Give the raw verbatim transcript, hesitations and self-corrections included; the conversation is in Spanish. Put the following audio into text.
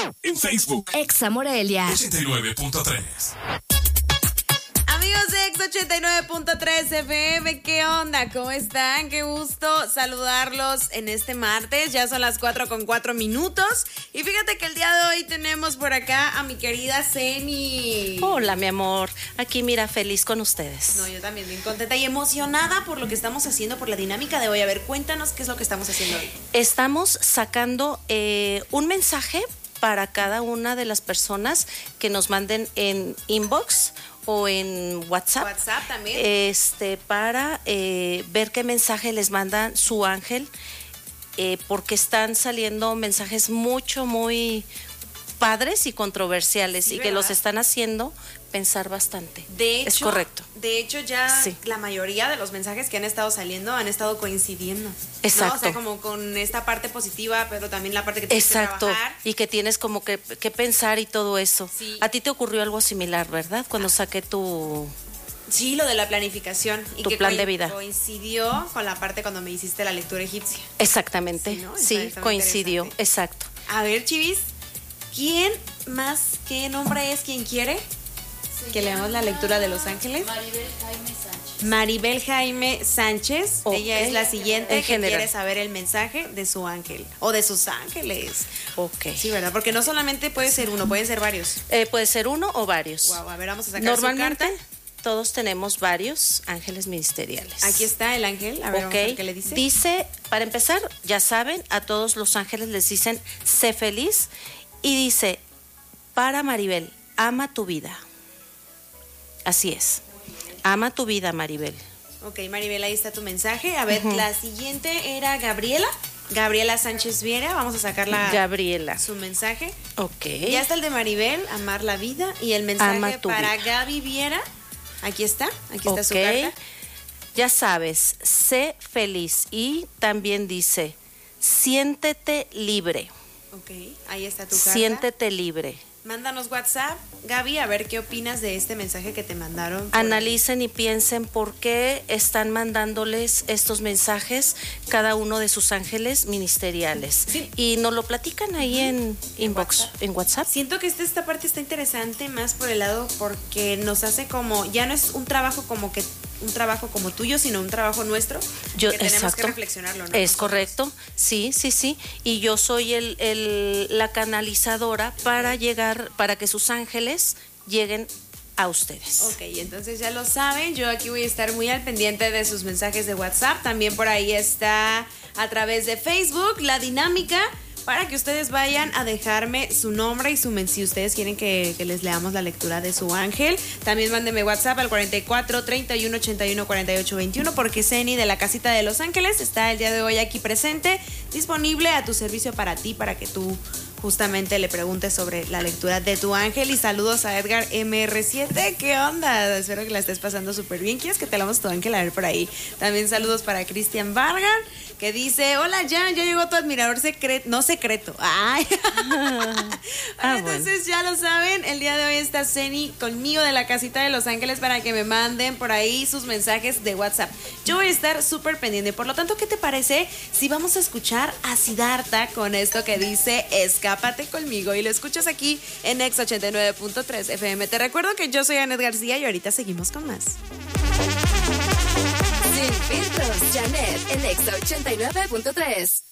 En Facebook, Exa Morelia ochenta y nueve punto tres. Amigos de Exa ochenta y nueve punto tres F M, ¿qué onda? ¿Cómo están? Qué gusto saludarlos en este martes. Ya son las cuatro con cuatro minutos. Y fíjate que el día de hoy tenemos por acá a mi querida Zeni. Hola, mi amor. Aquí, mira, feliz con ustedes. No, yo también bien contenta y emocionada por lo que estamos haciendo, por la dinámica de hoy. A ver, cuéntanos qué es lo que estamos haciendo hoy. Estamos sacando eh, un mensaje para cada una de las personas que nos manden en inbox o en WhatsApp. WhatsApp también. Este, para eh, ver qué mensaje les manda su ángel, eh, porque están saliendo mensajes mucho, muy padres y controversiales, Sí, y que ¿verdad? los están haciendo pensar bastante. De hecho, es correcto. De hecho, ya Sí. la mayoría de los mensajes que han estado saliendo han estado coincidiendo. Exacto. ¿No? O sea, como con esta parte positiva, pero también la parte que tienes Exacto, que trabajar. y que tienes como que, que pensar y todo eso. Sí. A ti te ocurrió algo similar, ¿verdad? Cuando saqué tu... Sí, lo de la planificación. Y Tu que plan coi- de vida. coincidió con la parte cuando me hiciste la lectura egipcia. Exactamente, Sí, ¿no? sí, Está- está muy coincidió, interesante. exacto. A ver, Chivis, ¿quién más, qué nombre es quien quiere que leamos la lectura de Los Ángeles? Maribel Jaime Sánchez. Maribel Jaime Sánchez. Ok. Ella es la siguiente En que general. quiere saber el mensaje de su ángel o de sus ángeles. Ok. Sí, ¿verdad? Porque no solamente puede ser uno, pueden ser varios. Eh, puede ser uno o varios. Wow, a ver, vamos a sacar Normalmente su carta. todos tenemos varios ángeles ministeriales. Aquí está el ángel. A ver, Ok, vamos a ver qué le dice. dice, para empezar, ya saben, a todos los ángeles les dicen, sé feliz, y dice, para Maribel, ama tu vida. Así es, ama tu vida, Maribel. Ok, Maribel, ahí está tu mensaje. A ver, la siguiente era Gabriela. Gabriela Sánchez Viera. Vamos a sacar la, Gabriela. su mensaje. Ok. Ya está el de Maribel, amar la vida. Y el mensaje Ama tu para vida. Gaby Viera. Aquí está, aquí está su Ok. carta. Ya sabes, sé feliz, y también dice, siéntete libre, Ok, ahí está tu carta. siéntete libre. Mándanos WhatsApp, Gaby, a ver qué opinas de este mensaje que te mandaron. por- Analicen y piensen por qué están mandándoles estos mensajes cada uno de sus ángeles ministeriales. Sí. Y nos lo platican ahí en inbox, WhatsApp. en WhatsApp. Siento que esta, esta parte está interesante más por el lado porque nos hace como, ya no es un trabajo como que un trabajo como tuyo, sino un trabajo nuestro. Yo, que tenemos exacto. que reflexionarlo, ¿no? Es Nosotros. correcto, sí, sí, sí. Y yo soy el, el- la canalizadora para llegar, para que sus ángeles lleguen a ustedes. Ok, entonces ya lo saben, yo aquí voy a estar muy al pendiente de sus mensajes de WhatsApp, también por ahí está a través de Facebook la dinámica para que ustedes vayan a dejarme su nombre y su mensaje si ustedes quieren que, que les leamos la lectura de su ángel. También mándenme WhatsApp al cuarenta y cuatro, treinta y uno, ochenta y uno, cuarenta y ocho, veintiuno porque Zeni de la Casita de Los Ángeles está el día de hoy aquí presente, disponible a tu servicio para ti, para que tú justamente le preguntes sobre la lectura de tu ángel. Y saludos a Edgar M R siete, ¿qué onda? Espero que la estés pasando súper bien. ¿Quieres que te leamos tu ángel? A ver por ahí. También saludos para Cristian Vargas, que dice, hola Jan, ya llegó tu admirador secreto, no secreto. Ay. Ah, Entonces ya lo saben, el día de hoy está Zeni conmigo de la Casita de Los Ángeles para que me manden por ahí sus mensajes de WhatsApp. Yo voy a estar súper pendiente. Por lo tanto, ¿qué te parece si vamos a escuchar a Siddhartha con esto que dice Escápate conmigo? Y lo escuchas aquí en Exa ochenta y nueve punto tres F M. Te recuerdo que yo soy Anet García y ahorita seguimos con más. Sin filtros, Janet en Exa ochenta y nueve punto tres.